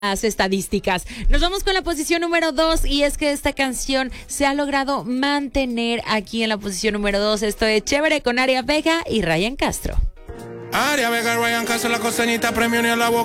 las estadísticas. Nos vamos con la posición número 2 y es que esta canción se ha logrado mantener aquí en la posición número 2. Esto es Chévere con Aria Vega y Ryan Castro. Aria Vega, Ryan Castro, la costeñita premio ni a la boca.